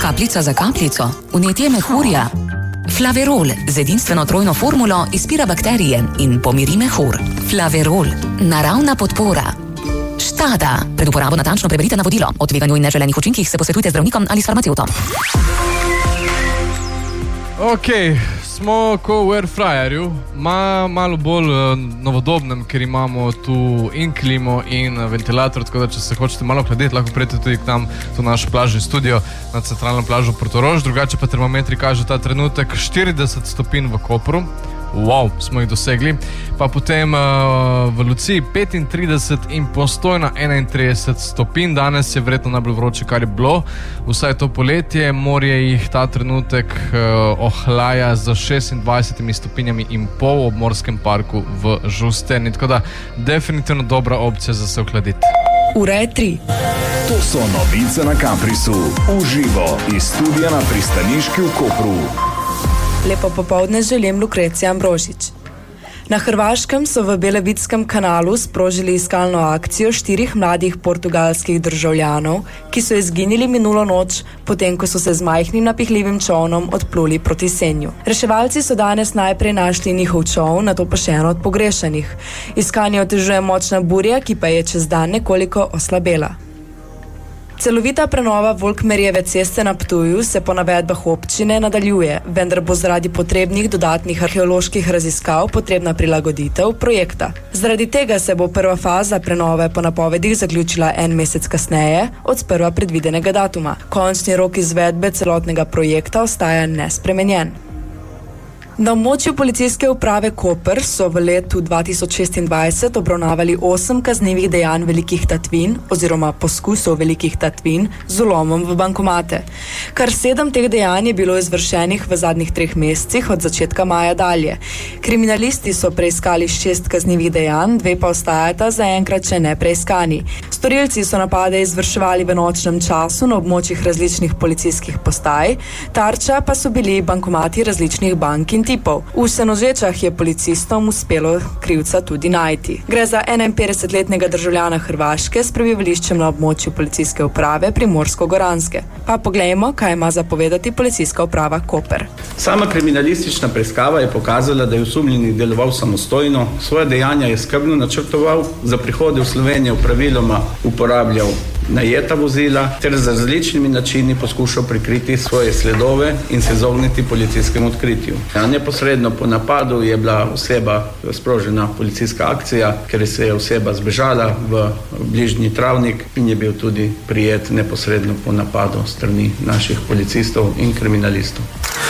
Kapljica za kapljico, vnetje mehurja. Flaverol z edinstveno trojno formulo izpira bakterije in pomiri mehur. Flaverol, naravna podpora. Štada. Pred uporabo natančno preberite navodilo. O tveganju in neželenih učinkih se posvetujte z zdravnikom ali s farmacevtom. Ok, smo ko v airfryerju, malo bolj novodobnem, ker imamo tu in klimo in ventilator, tako da če se hočete malo hladiti, lahko prijete tudi k nam v naš plažni studio na centralno plažo Portorož. Drugače pa termometri kaže ta trenutek 40 stopinj v Kopru. Wow, smo jih dosegli. Pa potem v Luciji 35 in Postojna 31 stopinj. Danes je verjetno najbolj vroče, kar je bilo. Vsaj to poletje. Morje jih ta trenutek ohlaja z 26 stopinjami in pol ob Morskem parku v Žusteni. Tako da definitivno dobra opcija za se ohladiti. Ura je 3. To so novice na Caprisu. Uživo iz studija na pristaniški v Kopru. Lepo popoldne želim, Lukrecija Ambrožič. Na Hrvaškem so v Belevitskem kanalu sprožili iskalno akcijo 4 mladih portugalskih državljanov, ki so izginili minulo noč, potem ko so se z majhnim napihljivim čovnom odpluli proti Senju. Reševalci so danes najprej našli njihov čovn, nato pa še eno od pogrešanih. Iskanje otežuje močna burja, ki pa je čez dan nekoliko oslabela. Celovita prenova Volkmerjeve ceste na Ptuju se po navedbah občine nadaljuje, vendar bo zaradi potrebnih dodatnih arheoloških raziskav potrebna prilagoditev projekta. Zaradi tega se bo prva faza prenove po napovedih zaključila 1 mesec kasneje od sprva predvidenega datuma. Končni rok izvedbe celotnega projekta ostaja nespremenjen. Na območju policijske uprave Koper so v letu 2026 obravnavali 8 kaznivih dejanj velikih tatvin oziroma poskusov velikih tatvin z vlomom v bankomate. Kar 7 teh dejanj je bilo izvršenih v zadnjih 3 mesecih od začetka maja dalje. Kriminalisti so preiskali 6 kaznivih dejanj, 2 pa ostajata zaenkrat še nepreiskani. Storilci so napade izvrševali v nočnem času na območjih različnih policijskih postaj, tarča pa so bili bankomati različnih bank in tipov. V Senožečah je policistom uspelo krivca tudi najti. Gre za 51-letnega državljana Hrvaške s prebivališčem na območju policijske uprave Primorsko-Goranske. Pa poglejmo, kaj ima za povedati policijska uprava Koper. Sama kriminalistična preiskava je pokazala, da je osumljeni deloval samostojno, svoje dejanja je skrbno načrtoval, za prihode v Slovenijo praviloma uporabljal najeta vozila ter z različnimi načini poskušal prikriti svoje sledove in se izogniti policijskemu odkritju. Neposredno po napadu je bila oseba sprožena policijska akcija, ker se je oseba zbežala v bližnji travnik in je bil tudi prijet neposredno po napadu strani naših policistov in kriminalistov.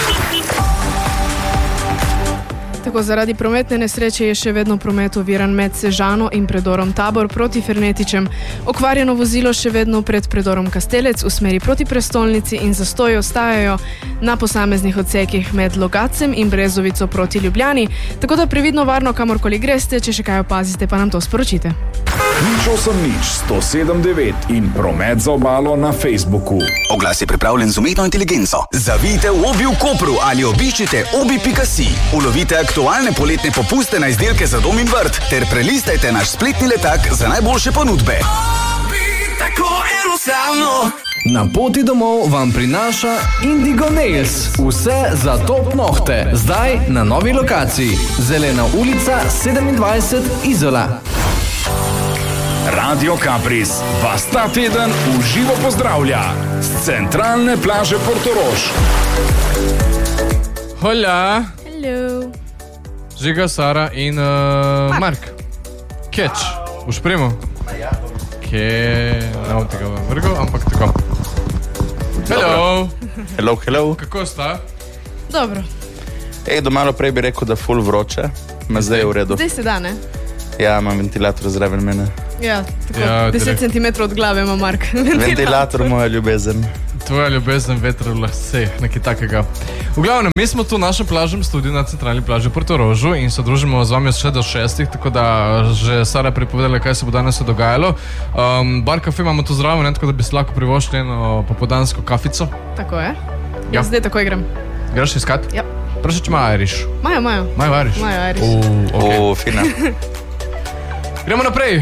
Tako zaradi prometne nesreče je še vedno promet oviran med Sežano in predorom Tabor proti Fernetičem. Okvarjeno vozilo še vedno pred predorom Kastelec v smeri proti prestolnici in zastoji ostajajo na posameznih odsekih med Logacem in Brezovico proti Ljubljani. Tako da previdno varno kamorkoli greste, če še kaj opazite, pa nam to sporočite. Nič 179 in promet za obalo na Facebooku. Oglas je pripravljen z umetno inteligenco. Zavijte v Obi v Kopru ali obiščite obi.si. Ulovite aktualne poletne popuste na izdelke za dom in vrt ter prelistajte naš spletni letak za najboljše ponudbe. Obi, tako enostavno. Na poti domov vam prinaša Indigo Nails. Vse za top nohte. Zdaj na novi lokaciji. Zelena ulica 27 Izola. Radio Capris vas ta teden v živo pozdravlja z centralne plaže Portorož. Hola. Hello. Žiga, Sara in Mark. Catch. V špremu. Ne bom tega vrgal, ampak tako. Hello. Hello. Kako sta? Dobro. Do malo prej bi rekel, da ful vroče. Zdaj je v redu. Zdaj se da, ne? Ja, imam ventilator zraven mene. Ja, tako 10 cm od glave ima Mark. Ventilator moja ljubezen. Tvoja ljubezen, veter v laseh, nekaj takega. V glavnem, mi smo tu v našem plažnem studiu na centralni plaži Portorožu in se družimo z vami še do 6, tako da že Sara pripovedala, kaj se bo danes dogajalo. Bar kafe imamo tu zraven, tako da bi se lahko privoščili eno popodansko kafico. Tako je. Ja. Zdaj takoj grem. Greš iskat? Ja. Prosim, če imajo Irish. Imajo. Imajo Irish? Imajo Irish. Okay. Fina. Gremo naprej.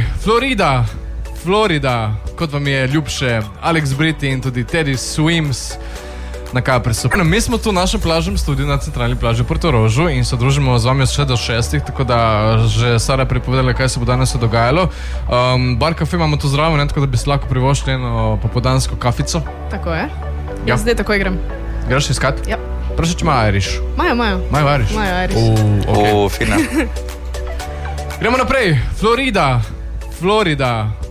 Florida, kot vam je ljubše, Alex Britti in tudi Teddy Swims na Caprisu. Mi smo tu v našem plažnem studiu na centralni plaži v Portorožu in se družimo z vami še do 6, tako da že Sara pripovedala, kaj se bo danes dogajalo. Bar kafe imamo tu zraven, tako da bi se lahko privoščili eno popoldansko kafico. Tako je. Jaz zdaj takoj grem. Greš iskat? Ja. Prosim, če ima Irish. Majo. Majo Irish? Majo Irish. Okay. Fina. Gremo naprej. Florida.